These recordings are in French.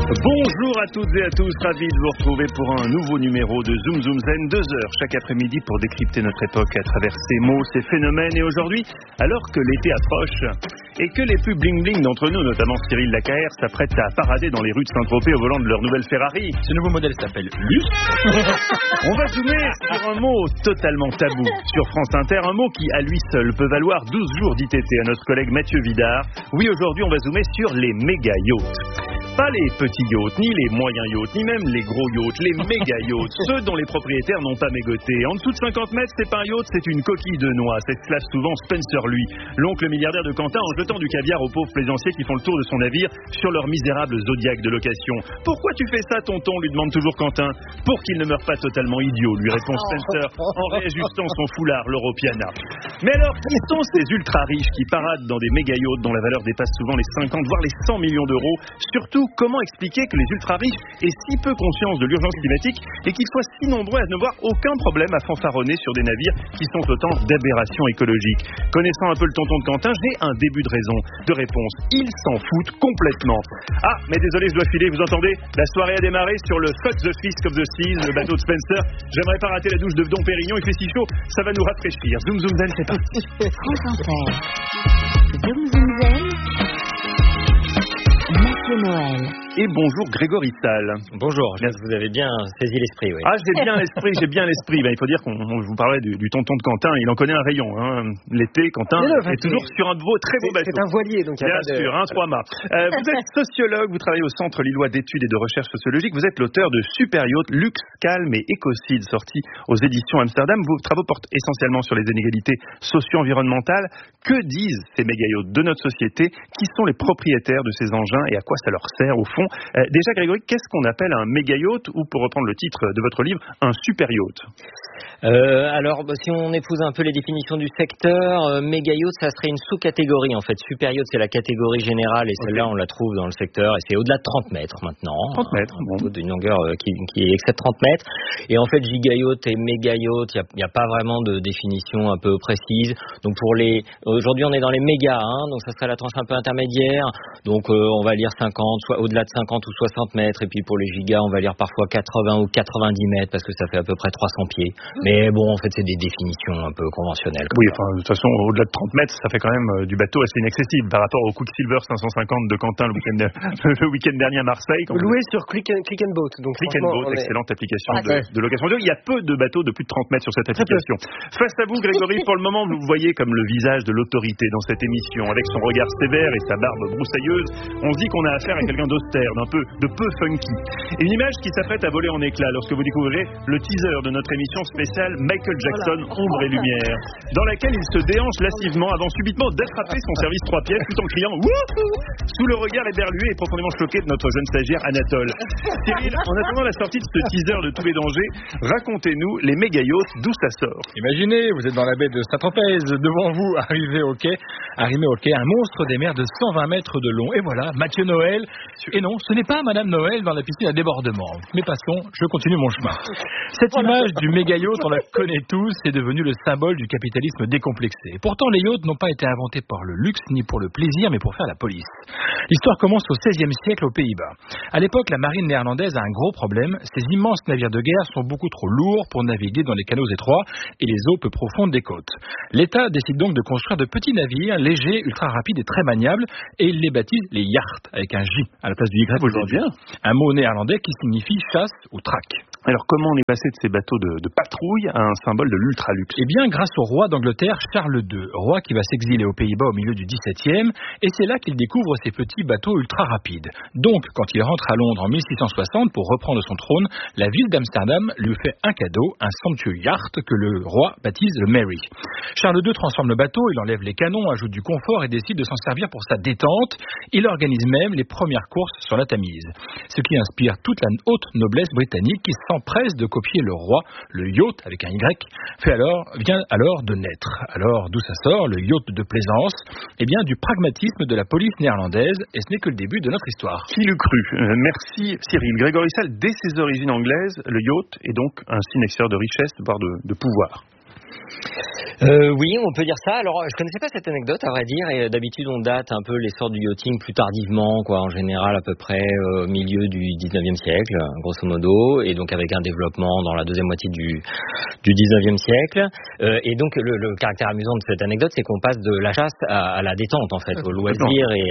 Bonjour à toutes et à tous, ravi de vous retrouver pour un nouveau numéro de Zoom Zoom Zen, 2 heures chaque après-midi pour décrypter notre époque à travers ses mots, ses phénomènes. Et aujourd'hui, alors que l'été approche et que les plus bling-bling d'entre nous, notamment Cyril Lacaer, s'apprêtent à parader dans les rues de Saint-Tropez au volant de leur nouvelle Ferrari. Ce nouveau modèle s'appelle Luce. On va zoomer sur un mot totalement tabou sur France Inter, un mot qui à lui seul peut valoir 12 jours d'ITT à notre collègue Mathieu Vidard. Oui, aujourd'hui on va zoomer sur les méga yachts. Pas les petits yachts, ni les moyens yachts, ni même les gros yachts, les méga yachts, ceux dont les propriétaires n'ont pas mégoté. En dessous de 50 mètres, c'est pas un yacht, c'est une coquille de noix. S'exclave souvent Spencer, lui, l'oncle milliardaire de Quentin, en jetant du caviar aux pauvres plaisanciers qui font le tour de son navire sur leur misérable Zodiac de location. Pourquoi tu fais ça, tonton, lui demande toujours Quentin. Pour qu'il ne meure pas totalement idiot, lui répond Spencer, en réajustant son foulard, l'Europiana. Mais alors, qui sont ces ultra riches qui paradent dans des méga yachts dont la valeur dépasse souvent les 50, voire les 100 millions d'euros? Surtout, comment expliquer que les ultra-riches aient si peu conscience de l'urgence climatique et qu'ils soient si nombreux à ne voir aucun problème à fanfaronner sur des navires qui sont autant d'aberrations écologiques? Connaissant un peu le tonton de Quentin, j'ai un début de raison, de réponse. Ils s'en foutent complètement. Ah, mais désolé, je dois filer, vous entendez? La soirée a démarré sur le Fuck the Fisk of the Seas, le bateau de Spencer. J'aimerais pas rater la douche de Dom Pérignon, il fait si chaud, ça va nous rafraîchir. Zoom zoom zen, c'est parti. France Inter. Zoom zoom zen. Mathieu Noël. Et bonjour Grégory Salle. Bonjour, vous avez bien saisi l'esprit, oui. Ah, j'ai bien l'esprit. Ben, il faut dire qu'on vous parlait du tonton de Quentin, il en connaît un rayon. Hein. L'été, Quentin est toujours sur un très beau bateau. C'est un voilier, donc il y a bien pas de... sûr, un 3 mâts. Vous êtes sociologue, vous travaillez au Centre Lillois d'études et de recherche sociologique. Vous êtes l'auteur de Super Yacht, Luxe, Calme et Écocide, sorti aux éditions Amsterdam. Vos travaux portent essentiellement sur les inégalités socio-environnementales. Que disent ces méga yachts de notre société? Qui sont les propriétaires de ces engins et à quoi ça leur sert au fond? Déjà, Grégory, qu'est-ce qu'on appelle un méga yacht ou, pour reprendre le titre de votre livre, un super yacht? Alors, si on épouse un peu les définitions du secteur, méga yacht, ça serait une sous-catégorie en fait. Super yacht, c'est la catégorie générale et celle-là, on la trouve dans le secteur et c'est au-delà de 30 mètres maintenant. 30 mètres, bon. D'une longueur qui excède 30 mètres. Et en fait, giga yacht et méga yacht, il n'y a pas vraiment de définition un peu précise. Donc aujourd'hui, on est dans les mégas, donc ça serait la tranche un peu intermédiaire. Donc on va lire 50, soit au-delà de 50 ou 60 mètres. Et puis pour les gigas, on va lire parfois 80 ou 90 mètres parce que ça fait à peu près 300 pieds. Mais bon, en fait, c'est des définitions un peu conventionnelles. Oui, enfin, de toute façon, au-delà de 30 mètres, ça fait quand même du bateau assez inaccessible par rapport au Quicksilver 550 de Quentin le week-end dernier à Marseille. Loué sur Click and Boat. Donc Click and Boat, excellente application de location audio. Il y a peu de bateaux de plus de 30 mètres sur cette application. Face à vous, Grégory, pour le moment, vous vous voyez comme le visage de l'autorité dans cette émission. Avec son regard sévère et sa barbe broussailleuse, on se dit qu'on a affaire à quelqu'un d'austère, de peu funky. Et une image qui s'apprête à voler en éclats lorsque vous découvrirez le teaser de notre émission spéciale Michael Jackson, Ombre et Lumière, dans laquelle il se déhanche lascivement avant subitement d'attraper son service 3 pièces tout en criant Wouhou sous le regard éberlué et profondément choqué de notre jeune stagiaire Anatole. Cyril, en attendant la sortie de ce teaser de tous les dangers, racontez-nous les méga yachts, d'où ça sort. Imaginez, vous êtes dans la baie de Saint-Tropez, devant vous, arrimé au quai, un monstre des mers de 120 mètres de long. Et voilà, Mathieu Noël. Et non, ce n'est pas Madame Noël dans la piscine à débordement. Mais passons, je continue mon chemin. Cette image du méga yacht, on la connaît tous, c'est devenu le symbole du capitalisme décomplexé. Pourtant, les yachts n'ont pas été inventés par le luxe ni pour le plaisir, mais pour faire la police. L'histoire commence au XVIe siècle aux Pays-Bas. À l'époque, la marine néerlandaise a un gros problème. Ces immenses navires de guerre sont beaucoup trop lourds pour naviguer dans les canaux étroits et les eaux peu profondes des côtes. L'État décide donc de construire de petits navires légers, ultra rapides et très maniables, et il les baptise les yachts, avec un J à la place du Y aujourd'hui. Un mot néerlandais qui signifie chasse ou traque. Alors comment on est passé de ces bateaux de patrouille à un symbole de l'ultra-luxe? Eh bien, grâce au roi d'Angleterre, Charles II, roi qui va s'exiler aux Pays-Bas au milieu du XVIIe, et c'est là qu'il découvre ces petits bateaux ultra rapides. Donc, quand il rentre à Londres en 1660 pour reprendre son trône, la ville d'Amsterdam lui fait un cadeau, un somptueux yacht que le roi baptise le Mary. Charles II transforme le bateau, il enlève les canons, ajoute du confort et décide de s'en servir pour sa détente. Il organise même les premières courses sur la Tamise. Ce qui inspire toute la haute noblesse britannique qui s'empresse de copier le roi. Le yacht, avec un Y, vient alors de naître. Alors, d'où ça sort, le yacht de plaisance? Eh bien, du pragmatisme de la police néerlandaise, et ce n'est que le début de notre histoire. Qui l'eût cru? Merci Cyril. Grégory Salle, dès ses origines anglaises, le yacht est donc un signe extérieur de richesse, voire de pouvoir. Oui, on peut dire ça. Alors, je connaissais pas cette anecdote, à vrai dire, et d'habitude, on date un peu l'essor du yachting plus tardivement, quoi, en général, à peu près au milieu du 19e siècle, grosso modo, et donc avec un développement dans la deuxième moitié du 19e siècle. Et donc, le caractère amusant de cette anecdote, c'est qu'on passe de la chasse à la détente, en fait, au loisir et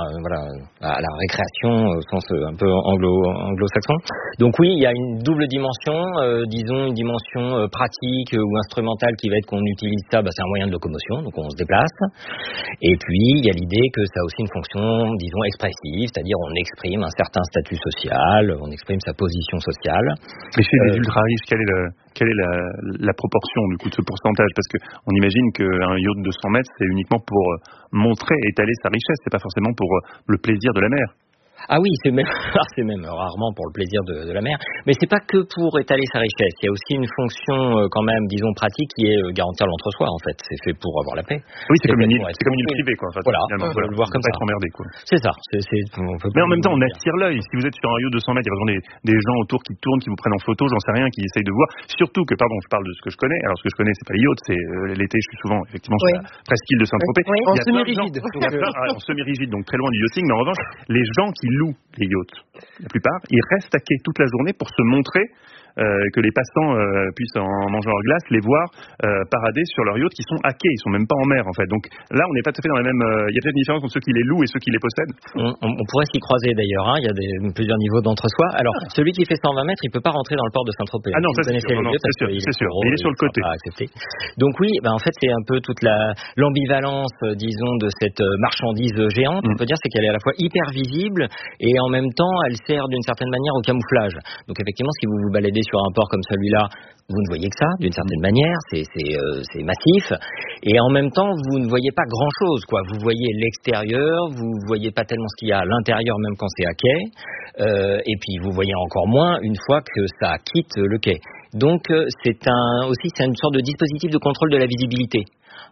à la récréation, au sens un peu anglo-saxon. Donc oui, il y a une double dimension, disons une dimension pratique ou instrumentale qui va être qu'on utilise ça, c'est un moyen de locomotion, donc on se déplace. Et puis, il y a l'idée que ça a aussi une fonction, disons, expressive, c'est-à-dire on exprime un certain statut social, on exprime sa position sociale. Mais chez les ultra-riches, quelle est la proportion du coup de ce pourcentage? Parce qu'on imagine qu'un yacht de 100 mètres, c'est uniquement pour montrer, étaler sa richesse, c'est pas forcément pour le plaisir de la mer. Ah oui, c'est même rarement pour le plaisir de la mer, mais c'est pas que pour étaler sa richesse. Il y a aussi une fonction quand même, disons pratique, qui est garantir l'entre-soi en fait. C'est fait pour avoir la paix. Oui, c'est comme une île privée quoi. Enfin, voilà, on peut le voir comme ça. Être emmerdé quoi. C'est ça. Mais en même temps, on attire l'œil. Si vous êtes sur un yacht de 100 mètres, il y a vraiment des gens autour qui tournent, qui vous prennent en photo, j'en sais rien, qui essayent de voir. Surtout que, je parle de ce que je connais. Alors ce que je connais, c'est pas les yachts, c'est l'été. Je suis souvent effectivement sur la presqu'île de Saint-Tropez. Oui. En semi-rigide. En semi-rigide, donc très loin du yachting. Mais en revanche, les gens qui louent les yachts, la plupart, ils restent à quai toute la journée pour se montrer, que les passants puissent, en mangeant leur glace, les voir parader sur leurs yachts qui sont à quai, ils sont même pas en mer en fait. Donc là, on n'est pas tout à fait dans la même. Il y a peut-être une différence entre ceux qui les louent et ceux qui les possèdent. On pourrait s'y croiser d'ailleurs. Il y a plusieurs niveaux d'entre-soi. Alors, celui qui fait 120 mètres, il peut pas rentrer dans le port de Saint-Tropez. Ah non, ça c'est sûr. C'est sûr. Il est sur le côté. Donc oui, en fait, c'est un peu toute l'ambivalence, disons, de cette marchandise géante. On peut dire c'est qu'elle est à la fois hyper visible et en même temps, elle sert d'une certaine manière au camouflage. Donc effectivement, si vous vous baladez sur un port comme celui-là, vous ne voyez que ça, d'une certaine manière, c'est massif, et en même temps, vous ne voyez pas grand-chose, quoi. Vous voyez l'extérieur, vous voyez pas tellement ce qu'il y a à l'intérieur, même quand c'est à quai, et puis vous voyez encore moins une fois que ça quitte le quai. Donc c'est une sorte de dispositif de contrôle de la visibilité.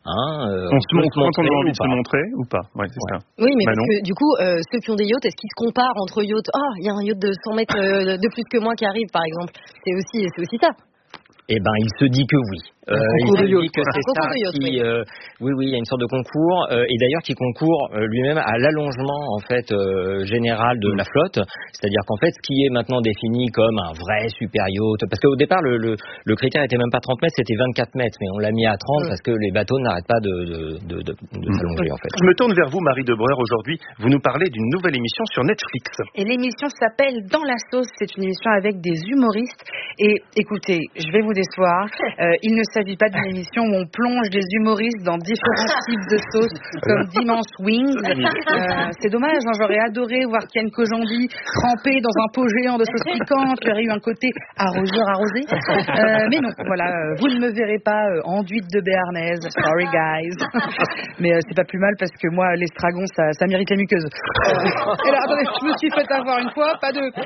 On se montre quand on a envie de se montrer ou pas. Ouais, c'est ça. Oui, mais parce que du coup, ceux qui ont des yachts, est-ce qu'ils se comparent entre yachts? Il y a un yacht de 100 mètres de plus que moi qui arrive, par exemple. C'est aussi ça. Eh ben, il se dit que oui. Il se dit que c'est ça qui... oui, il y a une sorte de concours, et d'ailleurs qui concourt lui-même à l'allongement en fait général de la flotte. C'est-à-dire qu'en fait, ce qui est maintenant défini comme un vrai super yacht, parce qu'au départ le critère était même pas 30 mètres, c'était 24 mètres, mais on l'a mis à 30 parce que les bateaux n'arrêtent pas de s'allonger en fait. Je me tourne vers vous, Marie Debreur. Aujourd'hui, vous nous parlez d'une nouvelle émission sur Netflix. Et l'émission s'appelle Dans la sauce. C'est une émission avec des humoristes. Et écoutez, je vais vous décevoir. Il ne s'agit pas d'une émission où on plonge des humoristes dans différents types de sauces, comme Dimanche Wings. C'est dommage, j'aurais adoré voir Ken Kojandi trempé dans un pot géant de sauce piquante, qui aurait eu un côté arroseur arrosé. Mais non, voilà, vous ne me verrez pas enduite de béarnaise. Sorry guys. Mais c'est pas plus mal parce que moi, l'estragon, ça mérite la muqueuse. Et là, attendez, je me suis fait avoir une fois, pas deux.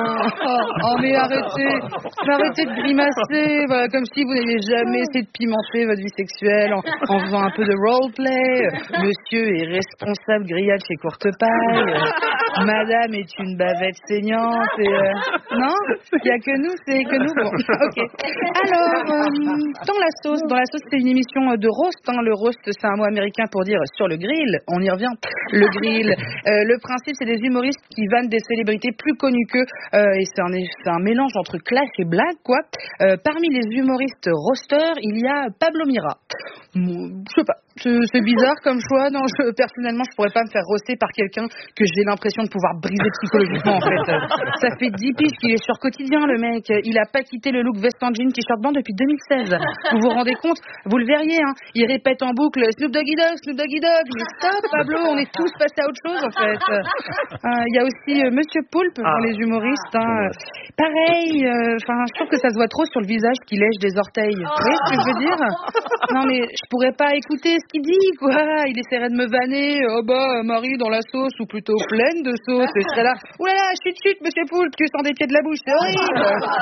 Mais arrêtez de grimacer, voilà, comme si vous n'aviez jamais essayé de pimenter votre vie sexuelle en faisant un peu de roleplay. Monsieur est responsable grillade chez Courtepaille. Madame est une bavette saignante. Non, il n'y a que nous, c'est que nous. Bon, ok. Alors, Dans la sauce, c'est une émission de roast. Le roast, c'est un mot américain pour dire sur le grill. On y revient. Le grill. Le principe, c'est des humoristes qui vannent des célébrités plus connues qu'eux. Et c'est un mélange entre clash et blague, quoi. Parmi les humoristes roasters, il y a Pablo Mira. Je sais pas, c'est bizarre comme choix. Non, personnellement, je pourrais pas me faire roaster par quelqu'un que j'ai l'impression de pouvoir briser psychologiquement, en fait. Ça fait 10 piges qu'il est sur Quotidien, le mec. Il a pas quitté le look veste en jean, t-shirt blanc depuis 2016. Vous vous rendez compte? Vous le verriez, hein. Il répète en boucle Snoop Doggy Dogg, Snoop Doggy Dogg. Mais stop, Pablo, on est tous passés à autre chose, en fait. Il y a aussi Monsieur Poulpe pour les humoristes. Pareil, je trouve que ça se voit trop sur le visage qui lèche des orteils. Vous voyez ce que je veux dire? Non, mais je pourrais pas écouter ce qu'il dit, quoi. Il essaierait de me vanner. Oh bah, Marie dans la sauce, ou plutôt pleine de sauce. Et je serais là, oulala, chut, monsieur Poulpe, tu sens des pieds de la bouche, c'est horrible.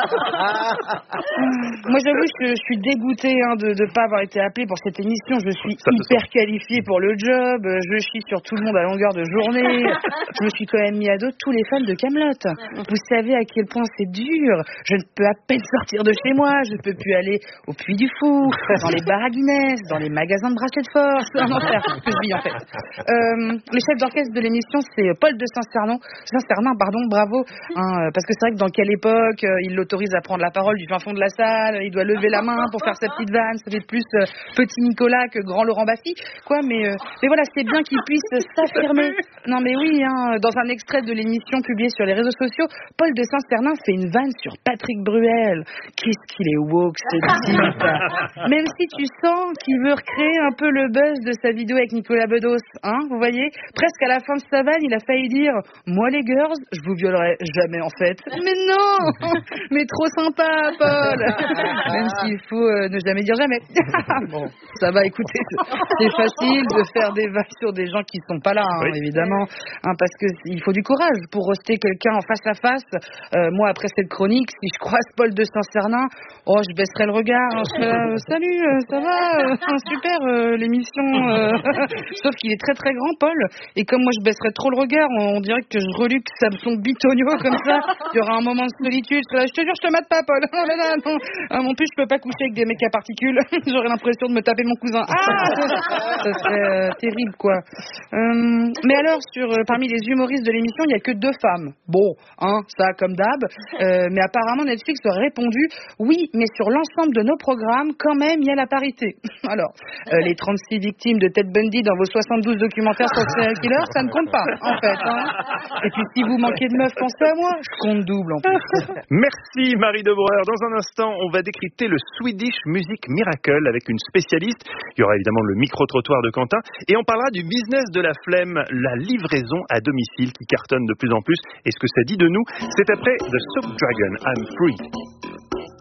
Moi, j'avoue que je suis dégoûtée de ne pas avoir été appelée pour cette émission. Je suis hyper qualifiée pour le job. Je chie sur tout le monde à longueur de journée. Je me suis quand même mis à dos tous les fans de Kaamelott. Vous savez à quel point c'est dur. Je ne peux à peine sortir de chez moi. Je ne peux plus aller au Puy du Fou, dans les bars à Guinness, dans les magasins de bracelets de force. C'est un enfer que je vis en fait. Le chef d'orchestre de l'émission, c'est Paul de Saint-Cernin, bravo. Parce que c'est vrai que dans quelle époque il l'autorise à prendre la parole du fin fond de la salle, il doit lever la main pour faire sa petite vanne. Ça fait plus petit Nicolas que grand Laurent Baffy, quoi. Mais voilà, c'est bien qu'il puisse s'affirmer. Non mais oui, dans un extrait de l'émission publiée sur les réseaux sociaux, Paul de Saint-Cernin fait une vanne sur Patrick Bruel. Qu'est-ce qu'il est woke, ce type. Même si tu sens qu'il veut recréer un peu le buzz de sa vidéo avec Nicolas Bedos, vous voyez, presque à la fin de sa vanne, il a failli dire « Moi les girls, je vous violerai jamais en fait. » Mais non. Mais trop sympa, Paul. Même s'il faut ne jamais dire jamais. Bon, ça va, écoutez, c'est facile de faire des vannes sur des gens qui sont pas là, évidemment, parce que il faut du courage pour roaster quelqu'un en face à face. Moi, après cette chronique, si je croise Paul de Saint-Cernin, je baisserai le regard. Salut, ça va, super l'émission. Sauf qu'il est très très grand, Paul, et comme moi je baisserais trop le regard, on dirait que je reluque son bitonio comme ça. Il y aura un moment de solitude. Je te jure, je te mate pas, Paul. Non plus, je peux pas coucher avec des mecs à particules. J'aurais l'impression de me taper mon cousin. Ça serait terrible, quoi. Mais alors, parmi les humoristes de l'émission, il y a que 2 femmes. Bon, ça comme d'hab. Mais apparemment, Netflix aurait répondu oui, mais sur l'ensemble de nos programmes, quand même, il y a la parité. Alors, les 36 victimes de Ted Bundy dans vos 72 documentaires sur serial killer, ça ne compte pas, en fait. Et puis, si vous manquez de meufs, pensez à moi. Je compte double, en plus. Merci Marie Debreur. Dans un instant, on va décrypter le Swedish Music Miracle avec une spécialiste. Il y aura évidemment le micro-trottoir de Quentin. Et on parlera du business de la flemme, la livraison à domicile qui cartonne de plus en plus. Et ce que ça dit de nous, c'est après The Soap Dragon, I'm Free.